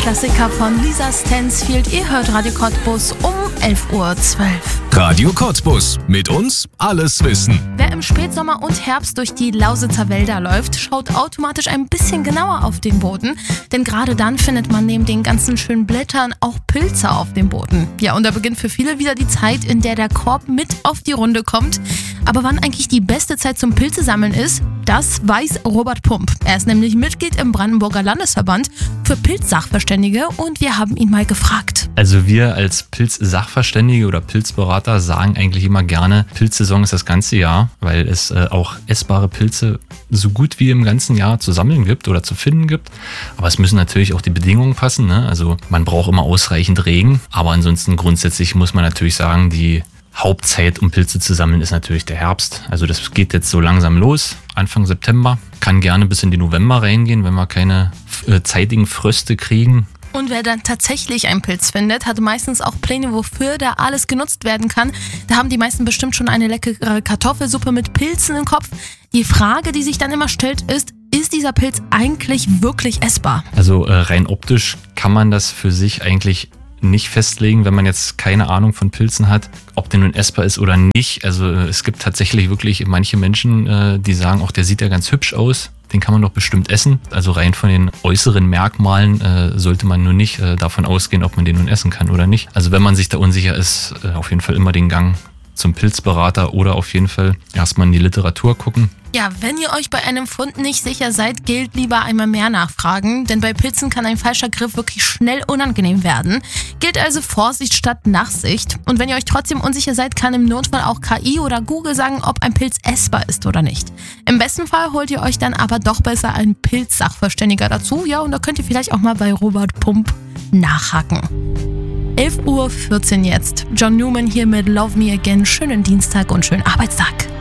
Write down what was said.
Klassiker von Lisa Stansfield. Ihr hört Radio Cottbus um 11:12 Uhr. Radio Cottbus. Mit uns alles wissen. Wer im Spätsommer und Herbst durch die Lausitzer Wälder läuft, schaut automatisch ein bisschen genauer auf den Boden. Denn gerade dann findet man neben den ganzen schönen Blättern auch Pilze auf dem Boden. Ja, und da beginnt für viele wieder die Zeit, in der der Korb mit auf die Runde kommt. Aber wann eigentlich die beste Zeit zum Pilzesammeln ist, das weiß Robert Pump. Er ist nämlich Mitglied im Brandenburger Landesverband für Pilzsachverständige und wir haben ihn mal gefragt. Also wir als Pilzsachverständige oder Pilzberater sagen eigentlich immer gerne, Pilzsaison ist das ganze Jahr, weil es auch essbare Pilze so gut wie im ganzen Jahr zu sammeln gibt oder zu finden gibt. Aber es müssen natürlich auch die Bedingungen passen, ne? Also man braucht immer ausreichend Regen, aber ansonsten grundsätzlich muss man natürlich sagen, die Hauptzeit, um Pilze zu sammeln, ist natürlich der Herbst. Also das geht jetzt so langsam los, Anfang September. Kann gerne bis in den November reingehen, wenn wir keine zeitigen Fröste kriegen. Und wer dann tatsächlich einen Pilz findet, hat meistens auch Pläne, wofür da alles genutzt werden kann. Da haben die meisten bestimmt schon eine leckere Kartoffelsuppe mit Pilzen im Kopf. Die Frage, die sich dann immer stellt, ist dieser Pilz eigentlich wirklich essbar? Also rein optisch kann man das für sich eigentlich nicht festlegen, wenn man jetzt keine Ahnung von Pilzen hat, ob der nun essbar ist oder nicht. Also es gibt tatsächlich wirklich manche Menschen, die sagen, auch der sieht ja ganz hübsch aus, den kann man doch bestimmt essen. Also rein von den äußeren Merkmalen sollte man nur nicht davon ausgehen, ob man den nun essen kann oder nicht. Also wenn man sich da unsicher ist, auf jeden Fall immer den Gang zum Pilzberater oder auf jeden Fall erstmal in die Literatur gucken. Ja, wenn ihr euch bei einem Fund nicht sicher seid, gilt lieber einmal mehr nachfragen, denn bei Pilzen kann ein falscher Griff wirklich schnell unangenehm werden. Gilt also Vorsicht statt Nachsicht. Und wenn ihr euch trotzdem unsicher seid, kann im Notfall auch KI oder Google sagen, ob ein Pilz essbar ist oder nicht. Im besten Fall holt ihr euch dann aber doch besser einen Pilzsachverständiger dazu. Ja, und da könnt ihr vielleicht auch mal bei Robert Pump nachhaken. 11:14 Uhr jetzt. John Newman hier mit Love Me Again. Schönen Dienstag und schönen Arbeitstag.